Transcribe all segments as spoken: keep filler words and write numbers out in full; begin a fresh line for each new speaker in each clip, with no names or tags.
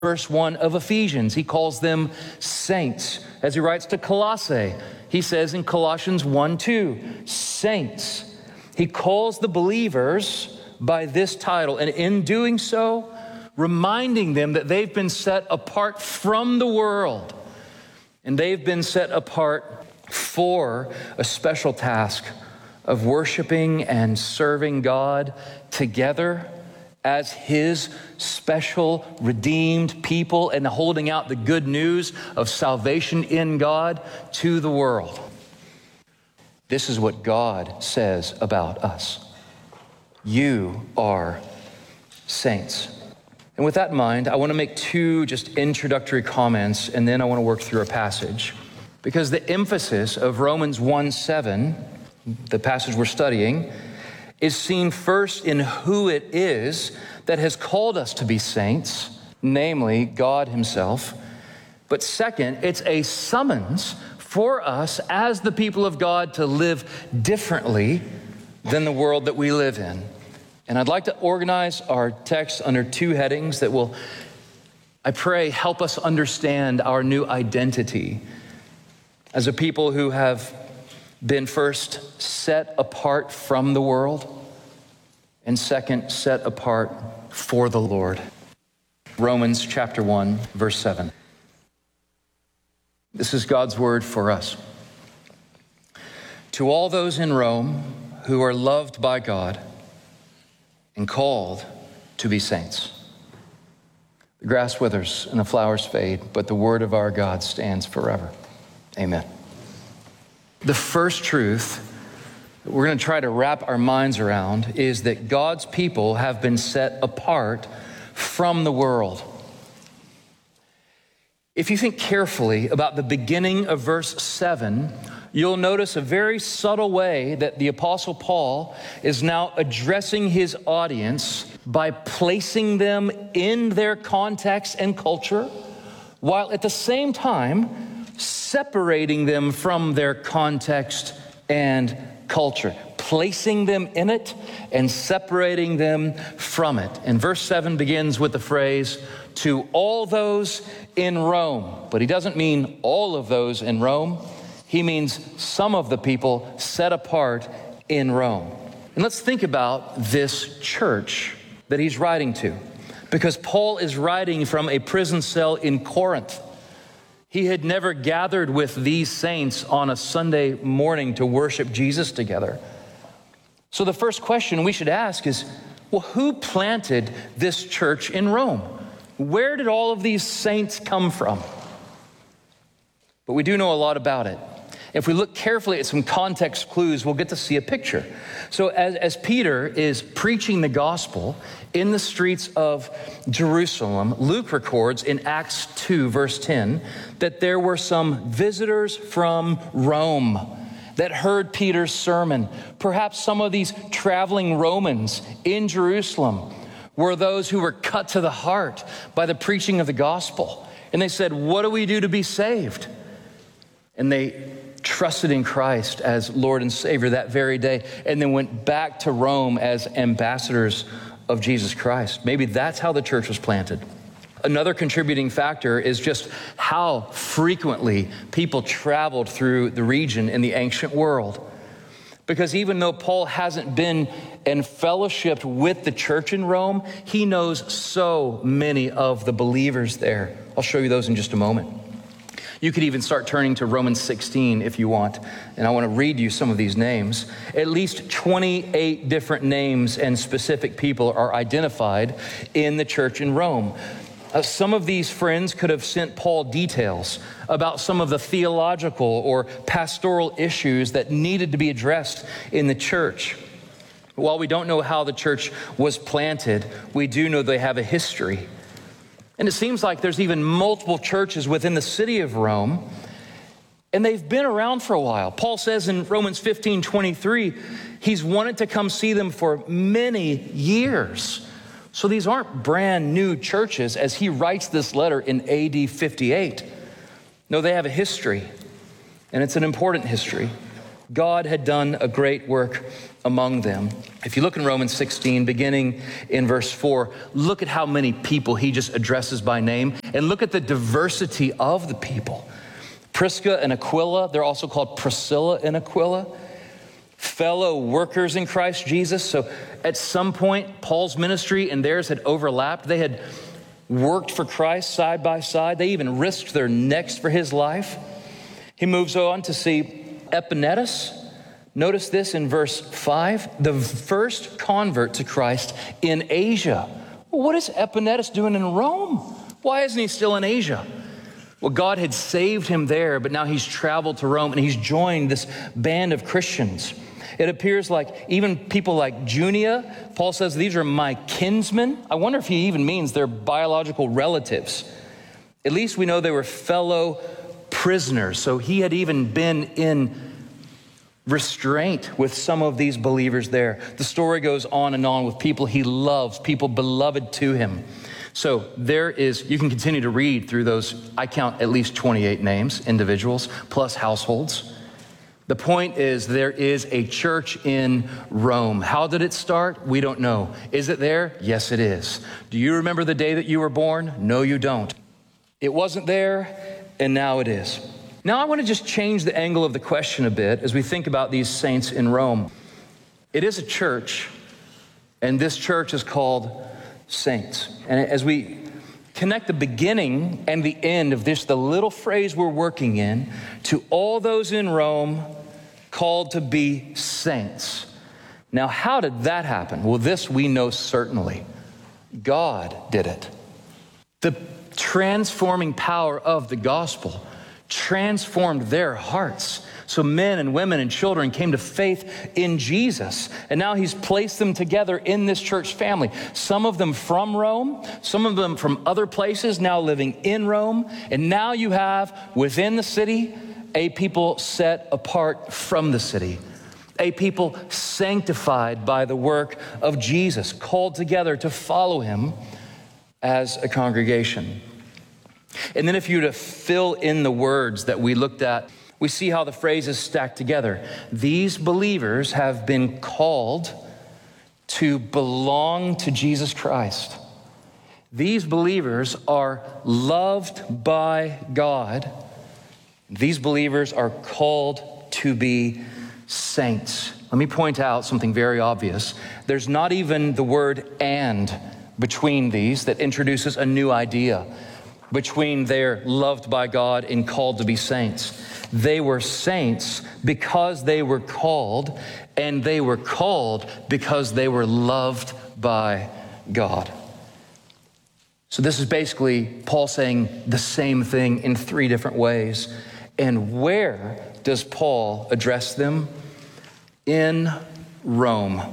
verse one of Ephesians. He calls them saints. As he writes to Colossae, he says in Colossians one two, saints. He calls the believers by this title, and in doing so, reminding them that they've been set apart from the world, and they've been set apart for a special task of worshiping and serving God together as his special redeemed people and holding out the good news of salvation in God to the world. This is what God says about us. You are saints. And with that in mind, I want to make two just introductory comments, and then I want to work through a passage. Because the emphasis of Romans one seven, the passage we're studying, is seen first in who it is that has called us to be saints, namely God himself. But second, it's a summons for us as the people of God to live differently than the world that we live in. And I'd like to organize our text under two headings that will, I pray, help us understand our new identity as a people who have been first set apart from the world, and second, set apart for the Lord. Romans chapter one, verse seven. This is God's word for us. To all those in Rome who are loved by God and called to be saints. The grass withers and the flowers fade, but the word of our God stands forever. Amen. The first truth that we're going to try to wrap our minds around is that God's people have been set apart from the world. If you think carefully about the beginning of verse seven, you'll notice a very subtle way that the Apostle Paul is now addressing his audience by placing them in their context and culture, while at the same time separating them from their context and culture, placing them in it and separating them from it. And verse seven begins with the phrase, to all those in Rome. But he doesn't mean all of those in Rome. He means some of the people set apart in Rome. And let's think about this church that he's writing to, because Paul is writing from a prison cell in Corinth. He had never gathered with these saints on a Sunday morning to worship Jesus together. So the first question we should ask is, well, who planted this church in Rome? Where did all of these saints come from? But we do know a lot about it. If we look carefully at some context clues, we'll get to see a picture. So as, as Peter is preaching the gospel in the streets of Jerusalem, Luke records in Acts two, verse ten, that there were some visitors from Rome that heard Peter's sermon. Perhaps some of these traveling Romans in Jerusalem were those who were cut to the heart by the preaching of the gospel. And they said, what do we do to be saved? And they trusted in Christ as Lord and Savior that very day, and then went back to Rome as ambassadors of Jesus Christ. Maybe that's how the church was planted. Another contributing factor is just how frequently people traveled through the region in the ancient world. Because even though Paul hasn't been in fellowship with the church in Rome, he knows so many of the believers there. I'll show you those in just a moment. You could even start turning to Romans sixteen if you want, and I want to read you some of these names. At least twenty-eight different names and specific people are identified in the church in Rome. Uh, some of these friends could have sent Paul details about some of the theological or pastoral issues that needed to be addressed in the church. While we don't know how the church was planted, we do know they have a history. And it seems like there's even multiple churches within the city of Rome, and they've been around for a while. Paul says in Romans fifteen twenty-three, he's wanted to come see them for many years. So these aren't brand new churches as he writes this letter in A D fifty-eight. No, they have a history, and it's an important history. God had done a great work among them. If you look in Romans sixteen, beginning in verse four, look at how many people he just addresses by name, and look at the diversity of the people. Prisca and Aquila, they're also called Priscilla and Aquila, fellow workers in Christ Jesus. So at some point, Paul's ministry and theirs had overlapped. They had worked for Christ side by side. They even risked their necks for his life. He moves on to see Epaenetus. Notice this in verse five, the first convert to Christ in Asia. Well, what is Epaenetus doing in Rome? Why isn't he still in Asia? Well, God had saved him there, but now he's traveled to Rome and he's joined this band of Christians. It appears like even people like Junia, Paul says, these are my kinsmen. I wonder if he even means they're biological relatives. At least we know they were fellow prisoners. So he had even been in restraint with some of these believers there. The story goes on and on with people he loves, people beloved to him. So there is, you can continue to read through those, I count at least twenty-eight names, individuals, plus households. The point is there is a church in Rome. How did it start? We don't know. Is it there? Yes, it is. Do you remember the day that you were born? No, you don't. It wasn't there, and now it is. Now I want to just change the angle of the question a bit as we think about these saints in Rome. It is a church, and this church is called saints. And as we connect the beginning and the end of this, the little phrase we're working in, to all those in Rome called to be saints. Now, how did that happen? Well, this we know certainly. God did it. The transforming power of the gospel transformed their hearts. So men and women and children came to faith in Jesus. And now he's placed them together in this church family. Some of them from Rome, some of them from other places, now living in Rome. And now you have within the city a people set apart from the city, a people sanctified by the work of Jesus, called together to follow him as a congregation. And then if you were to fill in the words that we looked at, we see how the phrases stack together. These believers have been called to belong to Jesus Christ. These believers are loved by God. These believers are called to be saints. Let me point out something very obvious. There's not even the word "and" between these that introduces a new idea. Between they're loved by God and called to be saints. They were saints because they were called, and they were called because they were loved by God. So this is basically Paul saying the same thing in three different ways. And where does Paul address them? In Rome.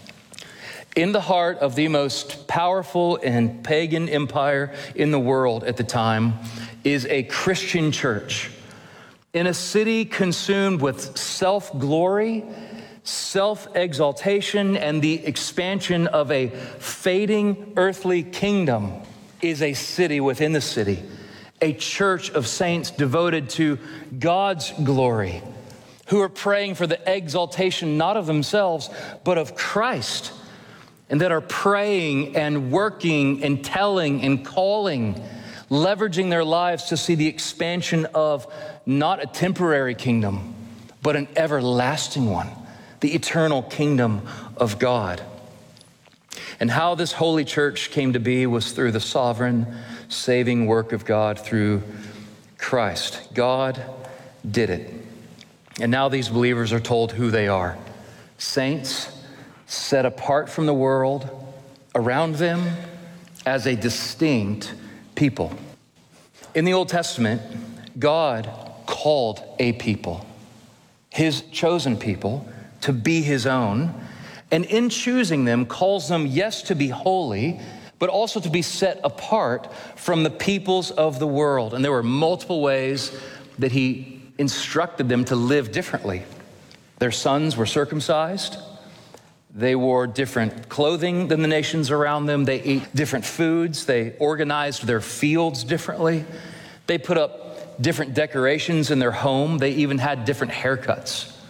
In the heart of the most powerful and pagan empire in the world at the time is a Christian church. In a city consumed with self-glory, self-exaltation, and the expansion of a fading earthly kingdom is a city within the city, a church of saints devoted to God's glory, who are praying for the exaltation not of themselves, but of Christ, and that are praying and working and telling and calling, leveraging their lives to see the expansion of not a temporary kingdom, but an everlasting one, the eternal kingdom of God. And how this holy church came to be was through the sovereign, saving work of God through Christ. God did it. And now these believers are told who they are. Saints, set apart from the world around them as a distinct people. In the Old Testament, God called a people, his chosen people, to be his own, and in choosing them calls them, yes, to be holy, but also to be set apart from the peoples of the world. And there were multiple ways that he instructed them to live differently. Their sons were circumcised. They wore different clothing than the nations around them. They ate different foods. They organized their fields differently. They put up different decorations in their home. They even had different haircuts.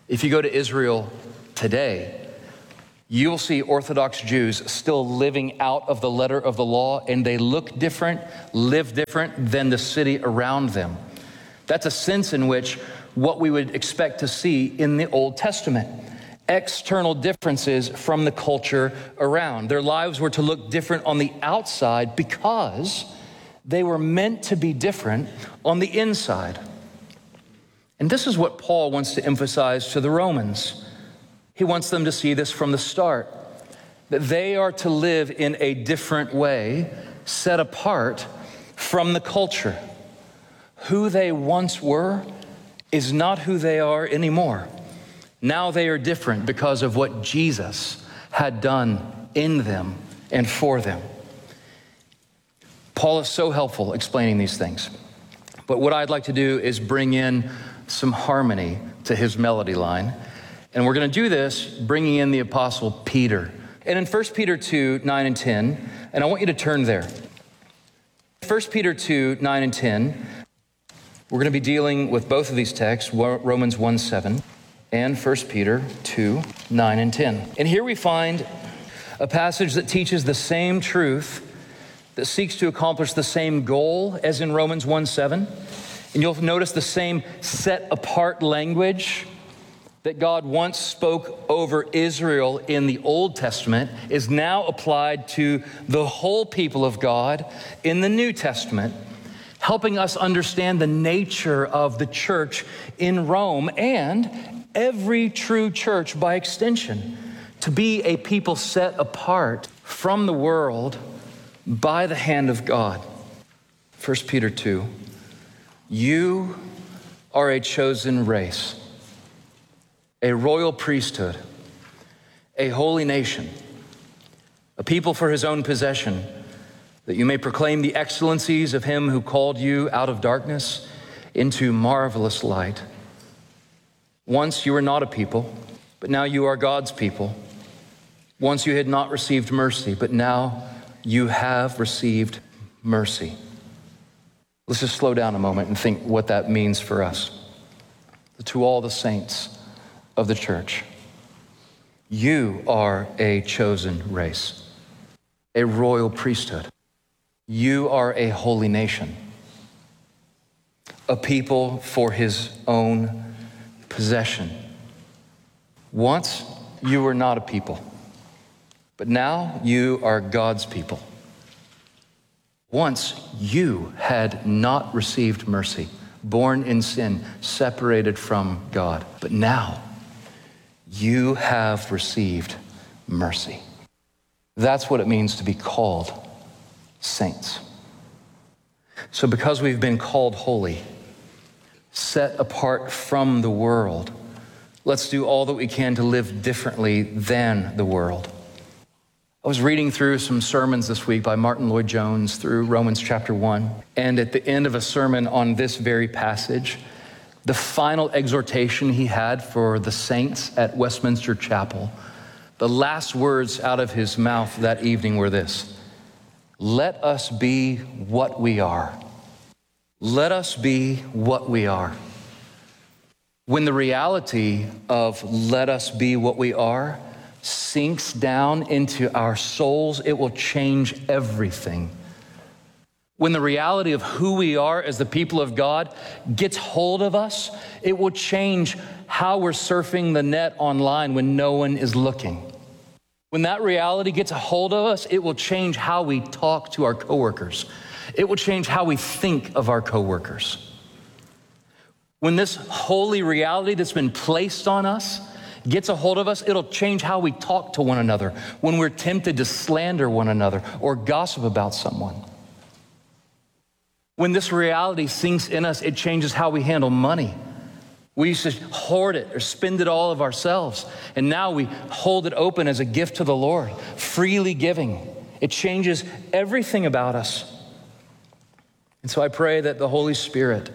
If you go to Israel today, you will see Orthodox Jews still living out of the letter of the law, and they look different, live different than the city around them. That's a sense in which what we would expect to see in the Old Testament. External differences from the culture around. Their lives were to look different on the outside because they were meant to be different on the inside. And this is what Paul wants to emphasize to the Romans. He wants them to see this from the start, that they are to live in a different way, set apart from the culture. Who they once were is not who they are anymore. Now they are different because of what Jesus had done in them and for them. Paul is so helpful explaining these things. But what I'd like to do is bring in some harmony to his melody line. And we're going to do this bringing in the Apostle Peter. And in First Peter two, nine and ten, and I want you to turn there. First Peter two, nine and ten, we're going to be dealing with both of these texts, Romans one, seven, and First Peter two, nine and ten. And here we find a passage that teaches the same truth, that seeks to accomplish the same goal as in Romans one, seven. And you'll notice the same set apart language that God once spoke over Israel in the Old Testament is now applied to the whole people of God in the New Testament, helping us understand the nature of the church in Rome and every true church by extension, to be a people set apart from the world by the hand of God. First Peter two, you are a chosen race, a royal priesthood, a holy nation, a people for his own possession, that you may proclaim the excellencies of him who called you out of darkness into marvelous light. Once you were not a people, but now you are God's people. Once you had not received mercy, but now you have received mercy. Let's just slow down a moment and think what that means for us. To all the saints of the church, you are a chosen race, a royal priesthood. You are a holy nation, a people for his own possession. Once you were not a people, but now you are God's people. Once you had not received mercy, born in sin, separated from God, but now you have received mercy. That's what it means to be called saints. So because we've been called holy, set apart from the world, let's do all that we can to live differently than the world. I was reading through some sermons this week by Martin Lloyd-Jones through Romans chapter one, and at the end of a sermon on this very passage, the final exhortation he had for the saints at Westminster Chapel, the last words out of his mouth that evening were this: let us be what we are. Let us be what we are. When the reality of let us be what we are sinks down into our souls, it will change everything. When the reality of who we are as the people of God gets hold of us, it will change how we're surfing the net online when no one is looking. When that reality gets a hold of us, it will change how we talk to our coworkers. It will change how we think of our coworkers. When this holy reality that's been placed on us gets a hold of us, it'll change how we talk to one another when we're tempted to slander one another or gossip about someone. When this reality sinks in us, it changes how we handle money. We used to hoard it or spend it all of ourselves, and now we hold it open as a gift to the Lord, freely giving. It changes everything about us. And so I pray that the Holy Spirit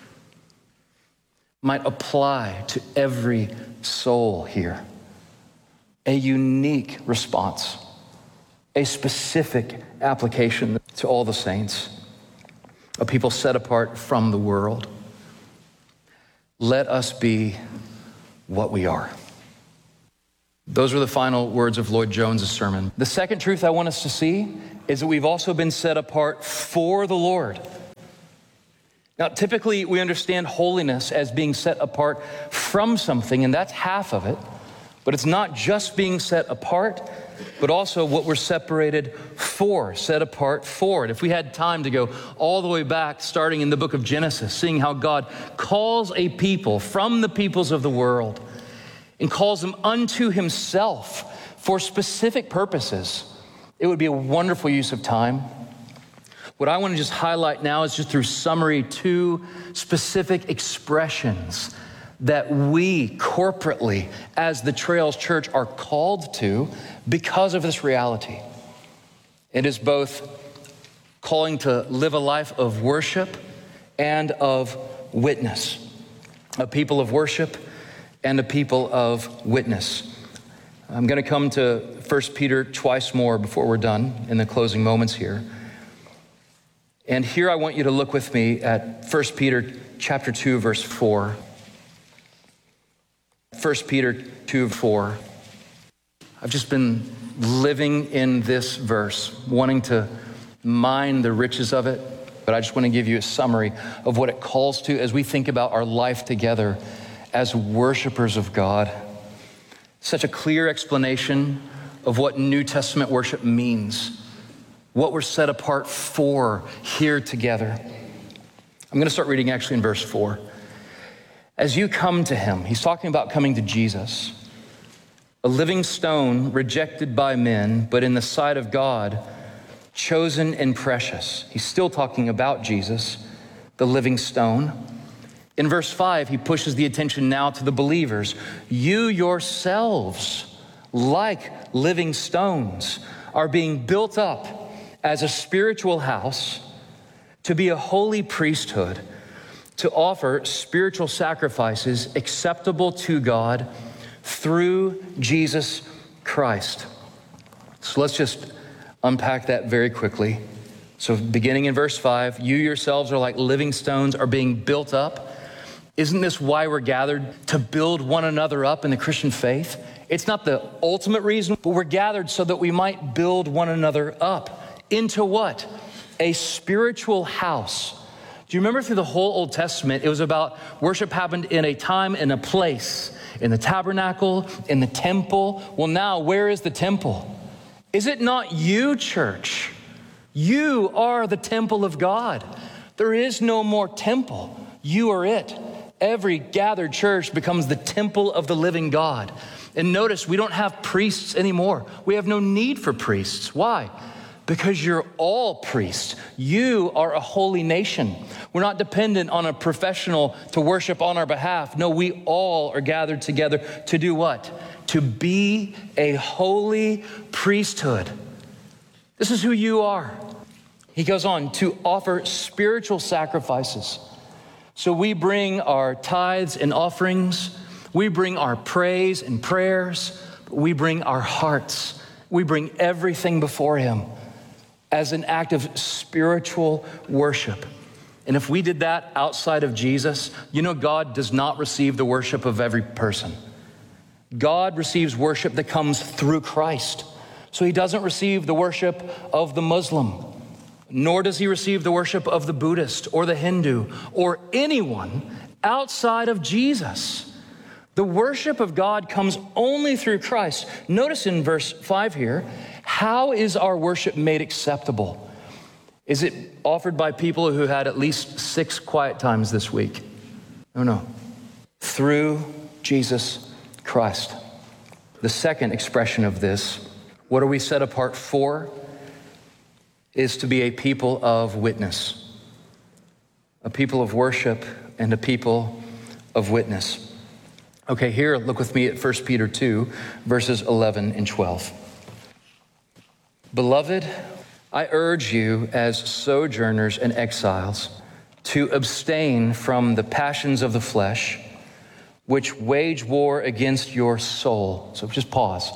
might apply to every soul here a unique response, a specific application to all the saints, a people set apart from the world. Let us be what we are. Those were the final words of Lloyd Jones' sermon. The second truth I want us to see is that we've also been set apart for the Lord. Now, typically we understand holiness as being set apart from something, and that's half of it. But it's not just being set apart, but also what we're separated for, set apart for it. If we had time to go all the way back, starting in the book of Genesis, seeing how God calls a people from the peoples of the world and calls them unto himself for specific purposes, it would be a wonderful use of time. What I want to just highlight now is just through summary two specific expressions that we corporately as the Trails Church are called to because of this reality. It is both calling to live a life of worship and of witness, a people of worship and a people of witness. I'm going to come to First Peter twice more before we're done in the closing moments here. And here I want you to look with me at First Peter chapter two, verse four. First Peter two, four. I've just been living in this verse, wanting to mine the riches of it, but I just want to give you a summary of what it calls to as we think about our life together as worshipers of God. Such a clear explanation of what New Testament worship means, what we're set apart for here together. I'm going to start reading actually in verse four. As you come to him, he's talking about coming to Jesus, a living stone rejected by men, but in the sight of God, chosen and precious. He's still talking about Jesus, the living stone. In verse five, he pushes the attention now to the believers. You yourselves, like living stones, are being built up as a spiritual house to be a holy priesthood, to offer spiritual sacrifices acceptable to God through Jesus Christ. So let's just unpack that very quickly. So beginning in verse five, you yourselves are like living stones, are being built up. Isn't this why we're gathered? To build one another up in the Christian faith? It's not the ultimate reason, but we're gathered so that we might build one another up. Into what? A spiritual house. Do you remember through the whole Old Testament, it was about worship happened in a time and a place, in the tabernacle, in the temple. Well, now, where is the temple? Is it not you, church? You are the temple of God. There is no more temple. You are it. Every gathered church becomes the temple of the living God. And notice, we don't have priests anymore. We have no need for priests. Why? Because you're all priests. You are a holy nation. We're not dependent on a professional to worship on our behalf. No, we all are gathered together to do what? To be a holy priesthood. This is who you are. He goes on to offer spiritual sacrifices. So we bring our tithes and offerings. We bring our praise and prayers. We bring our hearts. We bring everything before him as an act of spiritual worship. And if we did that outside of Jesus, you know, God does not receive the worship of every person. God receives worship that comes through Christ. So he doesn't receive the worship of the Muslim, nor does he receive the worship of the Buddhist or the Hindu or anyone outside of Jesus. The worship of God comes only through Christ. Notice in verse five here, how is our worship made acceptable? Is it offered by people who had at least six quiet times this week? No, no. Through Jesus Christ. The second expression of this, what are we set apart for? Is to be a people of witness, a people of worship and a people of witness. Okay, here, look with me at First Peter two, verses eleven and twelve. Beloved, I urge you as sojourners and exiles to abstain from the passions of the flesh, which wage war against your soul. So just pause.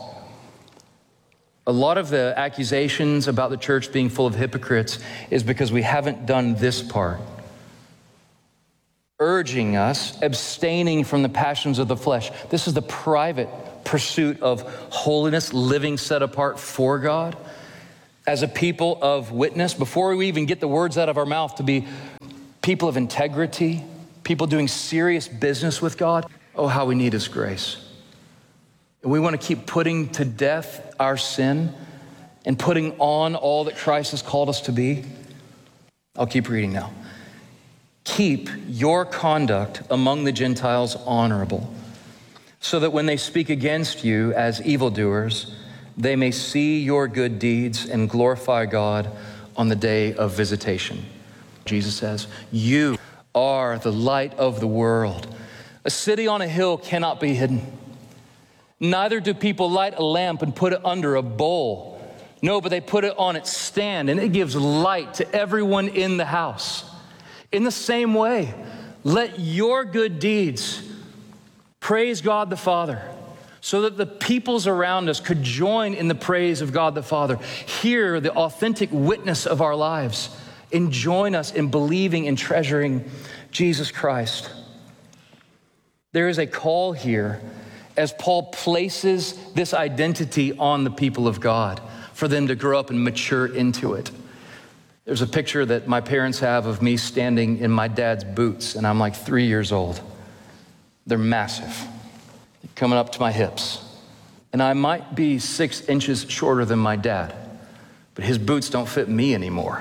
A lot of the accusations about the church being full of hypocrites is because we haven't done this part. urging us, abstaining from the passions of the flesh. This is the private pursuit of holiness, living set apart for God. As a people of witness, before we even get the words out of our mouth, to be people of integrity, people doing serious business with God. Oh, how we need His grace. And we want to keep putting to death our sin and putting on all that Christ has called us to be. I'll keep reading now. Keep your conduct among the Gentiles honorable, so that when they speak against you as evildoers, they may see your good deeds and glorify God on the day of visitation. Jesus says, you are the light of the world. A city on a hill cannot be hidden. Neither do people light a lamp and put it under a bowl. No, but they put it on its stand, and it gives light to everyone in the house. In the same way, let your good deeds praise God the Father, so that the peoples around us could join in the praise of God the Father, hear the authentic witness of our lives, and join us in believing and treasuring Jesus Christ. There is a call here as Paul places this identity on the people of God for them to grow up and mature into it. There's a picture that my parents have of me standing in my dad's boots, and I'm like three years old. They're massive, They're coming up to my hips. And I might be six inches shorter than my dad, but his boots don't fit me anymore.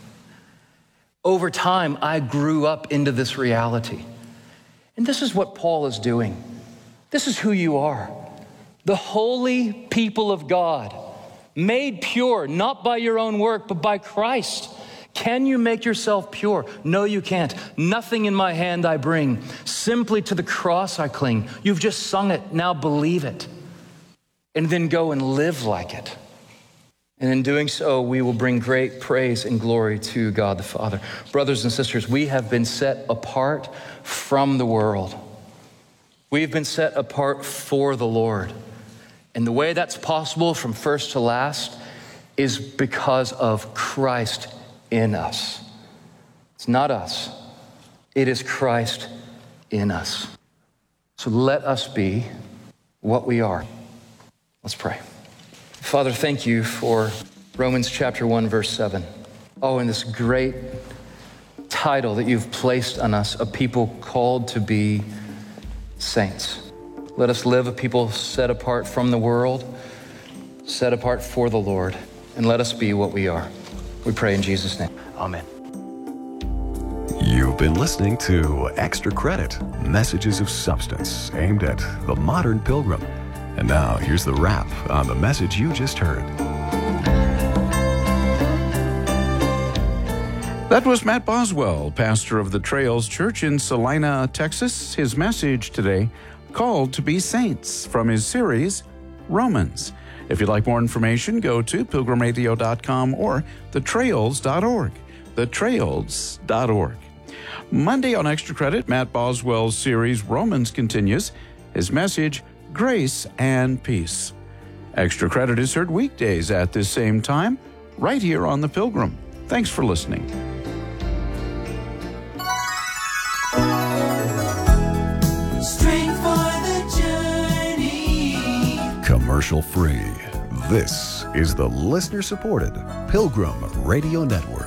Over time, I grew up into this reality. And this is what Paul is doing. This is who you are. The holy people of God, made pure, not by your own work, but by Christ. Can you make yourself pure? No, you can't. Nothing in my hand I bring. Simply to the cross I cling. You've just sung it. Now believe it. And then go and live like it. And in doing so, we will bring great praise and glory to God the Father. Brothers and sisters, we have been set apart from the world. We've been set apart for the Lord. And the way that's possible from first to last is because of Christ in us. It's not us. It is Christ in us. So let us be what we are. Let's pray. Father, thank you for Romans chapter one, verse seven. Oh, and this great title that you've placed on us, a people called to be saints. Let us live a people set apart from the world, set apart for the Lord, and let us be what we are. We pray in Jesus' name. Amen.
You've been listening to Extra Credit, messages of substance aimed at the modern pilgrim. And now here's the wrap on the message you just heard.
That was Matt Boswell, pastor of the Trails Church in Salina, Texas. His message today, Called to be Saints, from his series, Romans. If you'd like more information, go to pilgrim radio dot com or the trails dot org. the trails dot org. Monday on Extra Credit, Matt Boswell's series, Romans, continues. His message, Grace and Peace. Extra Credit is heard weekdays at this same time, right here on The Pilgrim. Thanks for listening.
Strength for the journey.
Commercial free. This is the listener-supported Pilgrim Radio Network.